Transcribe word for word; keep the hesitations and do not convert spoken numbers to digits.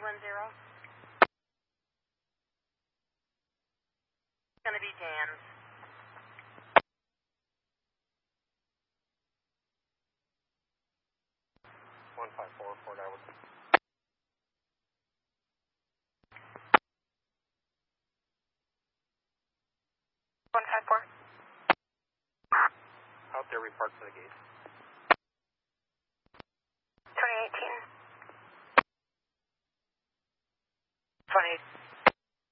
one zero. It's going to be Dan's. one five four, Fort Edward. one five four. Out there, repart to the gate.